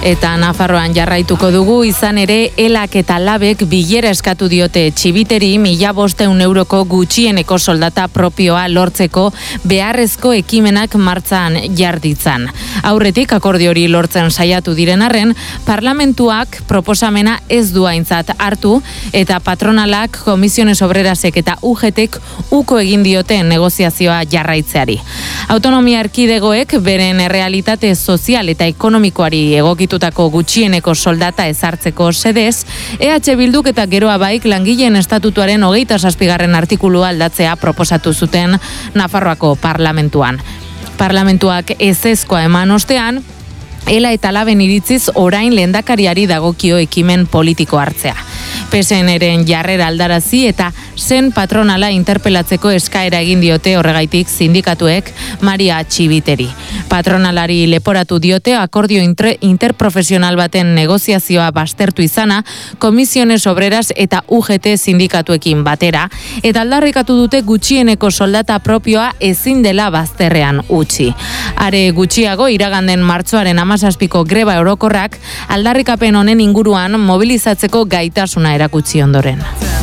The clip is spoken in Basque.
Eta Nafarroan jarraituko dugu, izan ere Elak eta Labek bilera eskatu diote Txibiteri 1.500 euroko gutxieneko soldata propioa lortzeko beharrezko ekimenak martxan jarditzan. Aurretik akordio hori lortzen saiatu diren arren, parlamentuak proposamena ez du aintzat hartu eta patronalak, Komisiones Obrerasek eta UGTek uko egin diote negoziazioa jarraitzeari. Autonomia erkidegoek beren errealitate sozial eta ekonomikoari egokitutako gutxieneko soldata ezartzeko sedez, EH Bilduk eta Geroa Baik langileen estatutuaren 27. artikulua aldatzea proposatu zuten Nafarroako parlamentuan. Parlamentuak ezezkoa eman ostean, Ela eta Laben iritziz orain lehendakariari dagokio ekimen politiko hartzea. PSN-ren jarrera aldarazi eta zen patronala interpelatzeko eskaera egin diote horregaitik sindikatuek Maria Txibiteri. Patronalari leporatu diote akordio interprofesional baten negoziazioa baztertu izana, Komisiones Obreras eta UGT sindikatuekin batera, eta aldarrikatu dute gutxieneko soldata propioa ezin dela bazterrean utzi. Are gutxiago, iraganden martxoaren 17ko greba orokorrak aldarrikapen honen inguruan mobilizatzeko gaitasuna erakutsi ondoren.